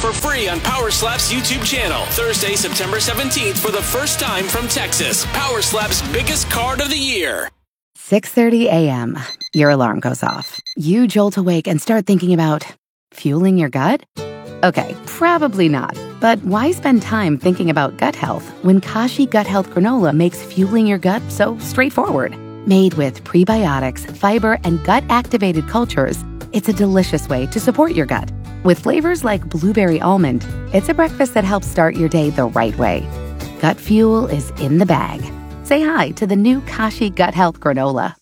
for free on Power Slap's YouTube channel. Thursday, September 17th for the first time from Texas. Power Slap's biggest card of the year. 6:30 a.m. Your alarm goes off. You jolt awake and start thinking about fueling your gut? Okay, probably not. But why spend time thinking about gut health when Kashi Gut Health Granola makes fueling your gut so straightforward? Made with prebiotics, fiber, and gut-activated cultures, it's a delicious way to support your gut. With flavors like blueberry almond, it's a breakfast that helps start your day the right way. Gut fuel is in the bag. Say hi to the new Kashi Gut Health Granola.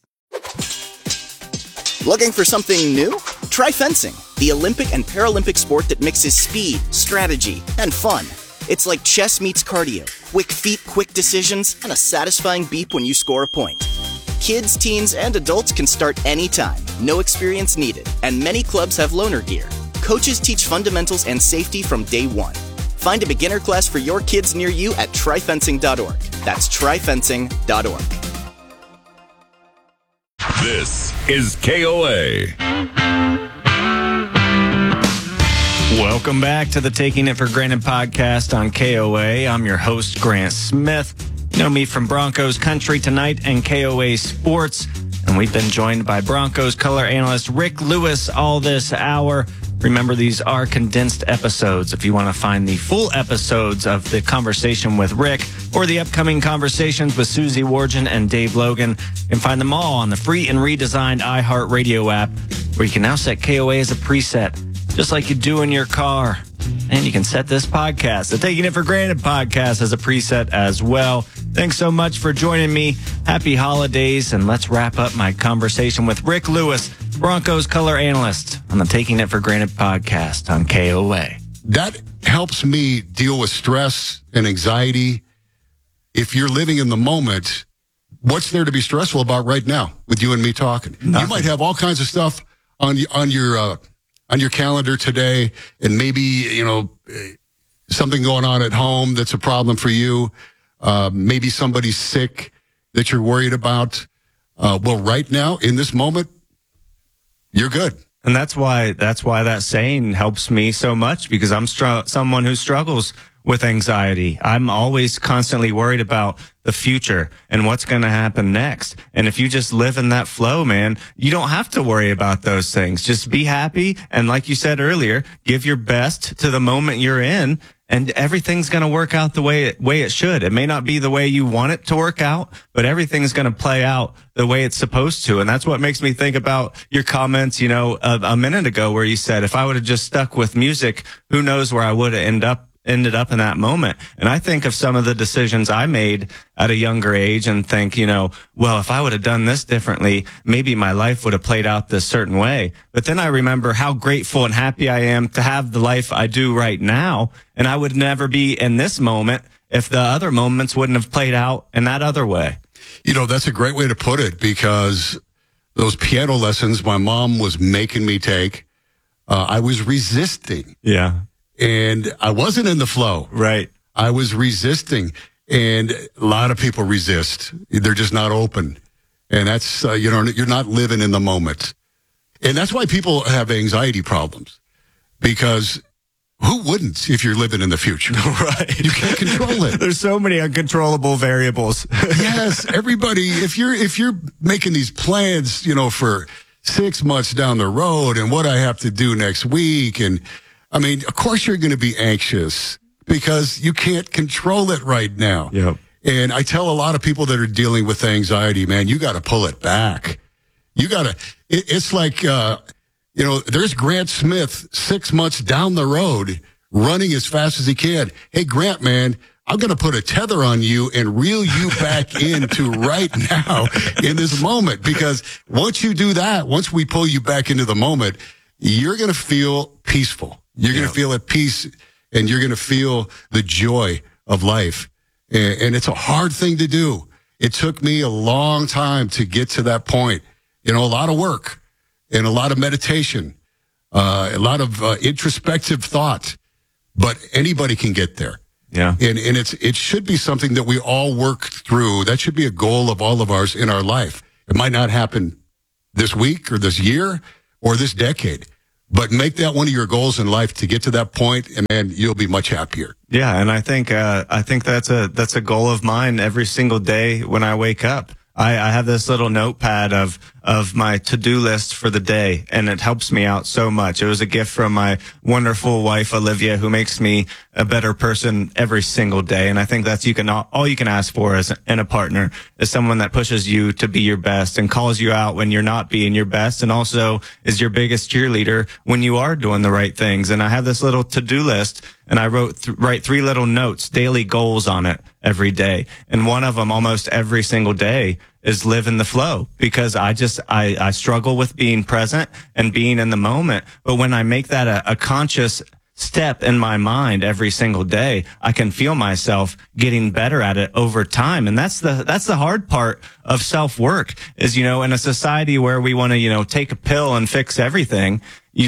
Looking for something new? Try fencing, the Olympic and Paralympic sport that mixes speed, strategy, and fun. It's like chess meets cardio, quick feet, quick decisions, and a satisfying beep when you score a point. Kids, teens, and adults can start anytime, no experience needed, and many clubs have loaner gear. Coaches teach fundamentals and safety from day one. Find a beginner class for your kids near you at tryfencing.org. That's tryfencing.org. This is KOA. Welcome back to the Taking It for Granted podcast on KOA. I'm your host, Grant Smith. You know me from Broncos Country Tonight and KOA Sports. And we've been joined by Broncos color analyst Rick Lewis all this hour. Remember, these are condensed episodes. If you want to find the full episodes of the conversation with Rick or the upcoming conversations with Susie Wargin and Dave Logan, you can find them all on the free and redesigned iHeartRadio app, where you can now set KOA as a preset, just like you do in your car. And you can set this podcast, the Taking It for Granted podcast, as a preset as well. Thanks so much for joining me. Happy holidays, and let's wrap up my conversation with Rick Lewis, Broncos color analyst, on the Taking It for Granted podcast on KOA. That helps me deal with stress and anxiety. If you're living in the moment, what's there to be stressful about right now with you and me talking? Nothing. You might have all kinds of stuff on your calendar today, and maybe, something going on at home that's a problem for you. Maybe somebody's sick that you're worried about. Well, right now, in this moment, you're good. And that's why that saying helps me so much, because I'm someone who struggles with anxiety. I'm always constantly worried about the future and what's going to happen next. And if you just live in that flow, man, you don't have to worry about those things. Just be happy. And like you said earlier, give your best to the moment you're in, and everything's going to work out the way it should. It may not be the way you want it to work out, but everything's going to play out the way it's supposed to. And that's what makes me think about your comments, a minute ago, where you said, if I would have just stuck with music, who knows where I would have ended up in that moment. And I think of some of the decisions I made at a younger age and think, well, if I would have done this differently, maybe my life would have played out this certain way. But then I remember how grateful and happy I am to have the life I do right now. And I would never be in this moment if the other moments wouldn't have played out in that other way. That's a great way to put it, because those piano lessons my mom was making me take, I was resisting. Yeah. And I wasn't in the flow. Right. I was resisting. And a lot of people resist. They're just not open. And that's, you're not living in the moment. And that's why people have anxiety problems. Because who wouldn't if you're living in the future? Right. You can't control it. There's so many uncontrollable variables. Yes. Everybody, if you're making these plans, for 6 months down the road and what I have to do next week, and of course you're going to be anxious because you can't control it right now. Yep. And I tell a lot of people that are dealing with anxiety, man, you got to pull it back. It's like, there's Grant Smith 6 months down the road running as fast as he can. Hey, Grant, man, I'm going to put a tether on you and reel you back into right now in this moment. Because once you do that, once we pull you back into the moment, you're going to feel peaceful. You're going to feel at peace, and you're going to feel the joy of life. And it's a hard thing to do. It took me a long time to get to that point. A lot of work and a lot of meditation, a lot of introspective thought, but anybody can get there. Yeah. And it should be something that we all work through. That should be a goal of all of ours in our life. It might not happen this week or this year or this decade, But make that one of your goals in life to get to that point, and man, you'll be much happier. Yeah, and I think that's a goal of mine every single day when I wake up. I have this little notepad of my to-do list for the day, and it helps me out so much. It was a gift from my wonderful wife, Olivia, who makes me a better person every single day. And I think that's all you can ask for in a partner is someone that pushes you to be your best and calls you out when you're not being your best, and also is your biggest cheerleader when you are doing the right things. And I have this little to-do list, and I write 3 little notes, daily goals on it every day. And one of them almost every single day is live in the flow, because I struggle with being present and being in the moment. But when I make that a conscious step in my mind every single day, I can feel myself getting better at it over time. And that's the hard part of self-work is, in a society where we want to, take a pill and fix everything,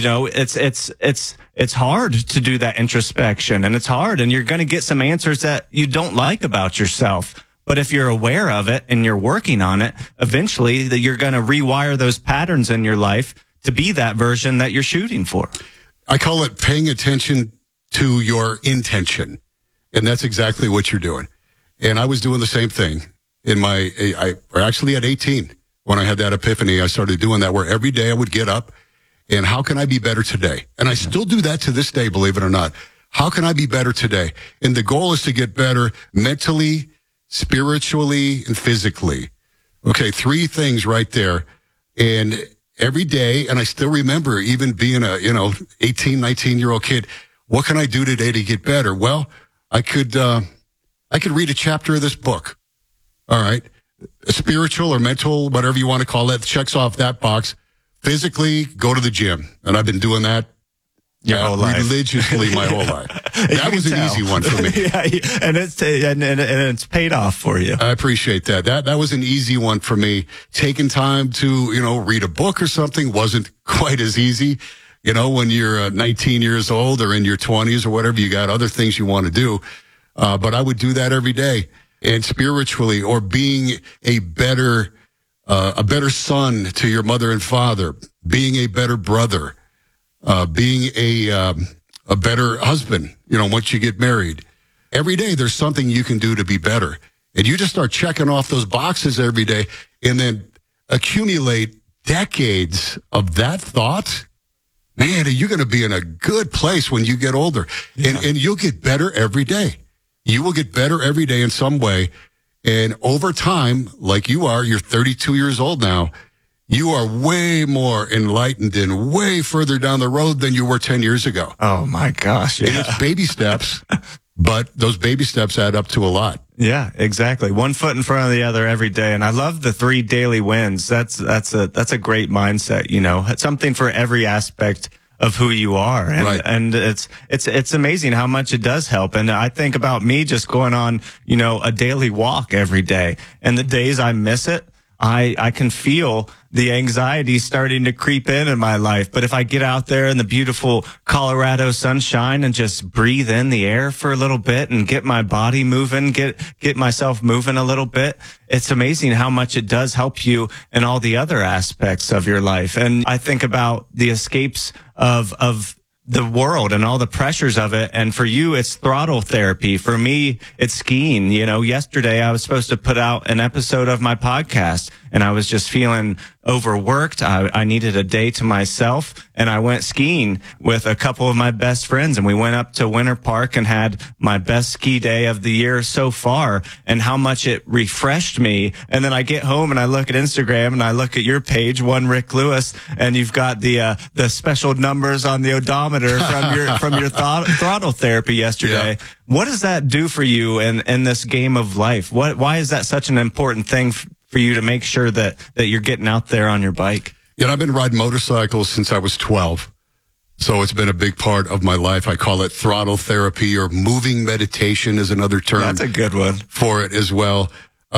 it's hard to do that introspection, and it's hard, and you're going to get some answers that you don't like about yourself. But if you're aware of it and you're working on it, eventually you're going to rewire those patterns in your life to be that version that you're shooting for. I call it paying attention to your intention. And that's exactly what you're doing. And I was doing the same thing actually at 18, when I had that epiphany. I started doing that, where every day I would get up and how can I be better today? And I still do that to this day, believe it or not. How can I be better today? And the goal is to get better mentally, spiritually, and physically. Okay, 3 things right there. And every day, and I still remember even being a, 18, 19-year-old kid, what can I do today to get better? Well, I could read a chapter of this book. All right. Spiritual or mental, whatever you want to call it, checks off that box. Physically, go to the gym. And I've been doing that religiously my whole life. That was an easy one for me. Yeah, and it's paid off for you. I appreciate that. That was an easy one for me. Taking time to, read a book or something wasn't quite as easy. When you're 19 years old or in your 20s or whatever, you got other things you want to do. But I would do that every day. And spiritually, or being a better son to your mother and father, being a better brother, being a better husband, once you get married. Every day there's something you can do to be better. And you just start checking off those boxes every day and then accumulate decades of that thought. Man, you're going to be in a good place when you get older. Yeah. And you'll get better every day. You will get better every day in some way. And over time, like you're 32 years old now, you are way more enlightened and way further down the road than you were 10 years ago. Oh, my gosh. Yeah. And it's baby steps, but those baby steps add up to a lot. Yeah, exactly. One foot in front of the other every day. And I love the 3 daily wins. That's a great mindset. It's something for every aspect of who you are. And, right. And it's amazing how much it does help. And I think about me just going on, a daily walk every day. And the days I miss it, I can feel the anxiety starting to creep in my life. But if I get out there in the beautiful Colorado sunshine and just breathe in the air for a little bit and get my body moving, get myself moving a little bit, it's amazing how much it does help you in all the other aspects of your life. And I think about the escapes of the world and all the pressures of it. And for you, it's throttle therapy. For me, it's skiing. Yesterday I was supposed to put out an episode of my podcast and I was just feeling overworked. I needed a day to myself, and I went skiing with a couple of my best friends, and we went up to Winter Park and had my best ski day of the year so far, and how much it refreshed me. And then I get home and I look at Instagram and I look at your page, One Rick Lewis, and you've got the special numbers on the odometer from your throttle therapy yesterday. Yeah. What does that do for you in this game of life? Why is that such an important thing for you to make sure that you're getting out there on your bike? I've been riding motorcycles since I was 12. So it's been a big part of my life. I call it throttle therapy, or moving meditation is another term. That's a good one. For it as well.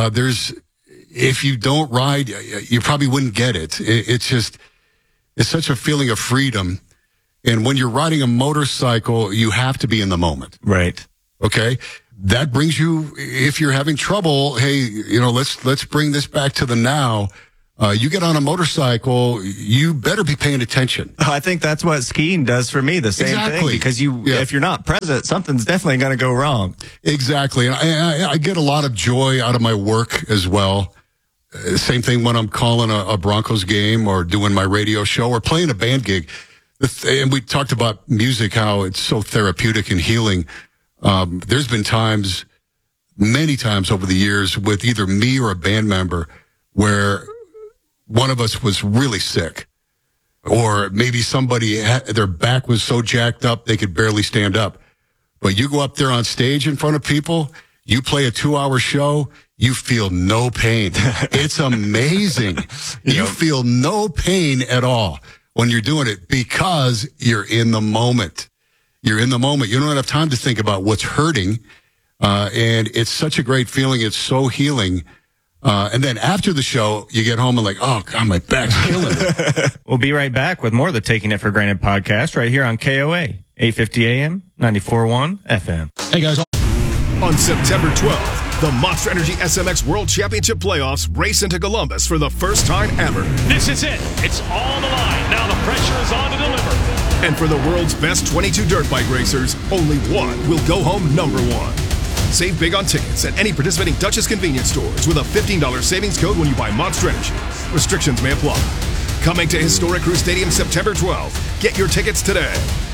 If you don't ride, you probably wouldn't get it. It's such a feeling of freedom. And when you're riding a motorcycle, you have to be in the moment. Right. Okay. That brings you, if you're having trouble, hey, let's bring this back to the now. You get on a motorcycle, you better be paying attention. I think that's what skiing does for me, the same thing. Because if you're not present, something's definitely going to go wrong. Exactly. And I get a lot of joy out of my work as well. Same thing when I'm calling a Broncos game or doing my radio show or playing a band gig. And we talked about music, how it's so therapeutic and healing. There's been times, many times over the years with either me or a band member where one of us was really sick, or maybe somebody, their back was so jacked up they could barely stand up. But you go up there on stage in front of people, you play a 2-hour show, you feel no pain. It's amazing. You feel no pain at all when you're doing it because you're in the moment. You're in the moment. You don't have time to think about what's hurting. And it's such a great feeling. It's so healing. And then after the show, you get home and like, oh, God, my back's killing me. We'll be right back with more of the Taking It for Granted podcast right here on KOA, 850 AM, 94.1 FM. Hey, guys. On September 12th, the Monster Energy SMX World Championship Playoffs race into Columbus for the first time ever. This is it. It's all on the line. Now the pressure is on to deliver. And for the world's best 22 dirt bike racers, only one will go home number one. Save big on tickets at any participating Dutchess convenience stores with a $15 savings code when you buy Monster Energy. Restrictions may apply. Coming to historic Crew Stadium September 12th. Get your tickets today.